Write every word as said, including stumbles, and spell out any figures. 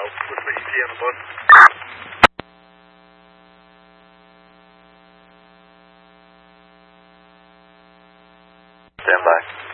with the E T on the book. Stand by.